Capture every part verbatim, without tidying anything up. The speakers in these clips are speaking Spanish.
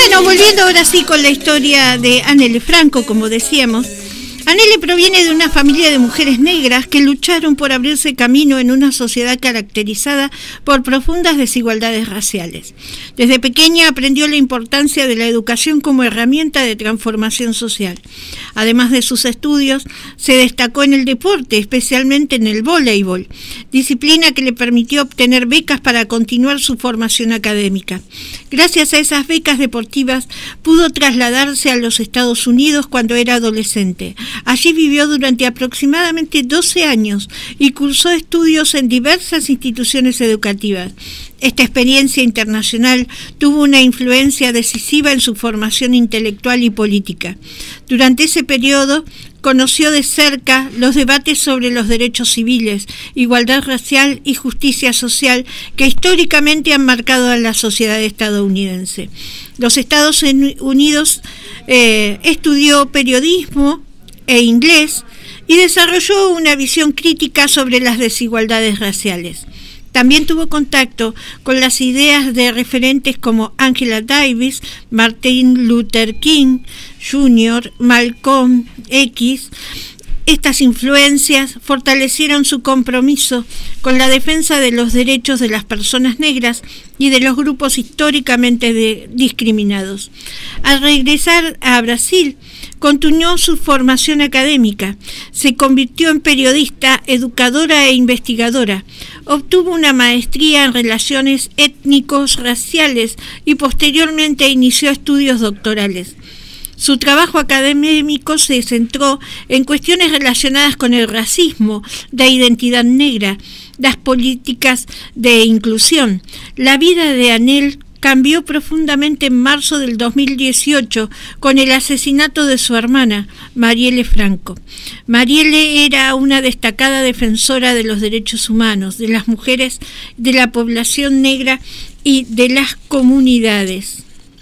Bueno, volviendo ahora sí con la historia de Annele Franco, como decíamos. Annele proviene de una familia de mujeres negras que lucharon por abrirse camino en una sociedad caracterizada por profundas desigualdades raciales. Desde pequeña aprendió la importancia de la educación como herramienta de transformación social. Además de sus estudios, se destacó en el deporte, especialmente en el voleibol, disciplina que le permitió obtener becas para continuar su formación académica. Gracias a esas becas deportivas, pudo trasladarse a los Estados Unidos cuando era adolescente. Allí vivió durante aproximadamente doce años y cursó estudios en diversas instituciones educativas. Esta experiencia internacional tuvo una influencia decisiva en su formación intelectual y política. Durante ese periodo, conoció de cerca los debates sobre los derechos civiles, igualdad racial y justicia social que históricamente han marcado a la sociedad estadounidense. Los Estados Unidos eh, estudió periodismo e inglés y desarrolló una visión crítica sobre las desigualdades raciales. También tuvo contacto con las ideas de referentes como Angela Davis, Martin Luther King junior, Malcolm X. Estas influencias fortalecieron su compromiso con la defensa de los derechos de las personas negras y de los grupos históricamente de, discriminados. Al regresar a Brasil, continuó su formación académica, se convirtió en periodista, educadora e investigadora, obtuvo una maestría en relaciones étnicos raciales y posteriormente inició estudios doctorales. Su trabajo académico se centró en cuestiones relacionadas con el racismo, la identidad negra, las políticas de inclusión. La vida de Annele cambió profundamente en marzo del dos mil dieciocho con el asesinato de su hermana, Marielle Franco. Marielle era una destacada defensora de los derechos humanos, de las mujeres, de la población negra y de las comunidades.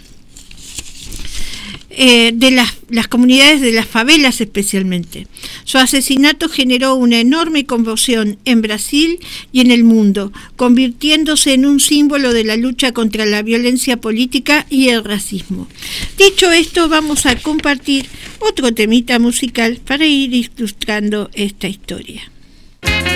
Eh, de las, las comunidades de las favelas especialmente. Su asesinato generó una enorme conmoción en Brasil y en el mundo, convirtiéndose en un símbolo de la lucha contra la violencia política y el racismo. Dicho esto, vamos a compartir otro temita musical para ir ilustrando esta historia.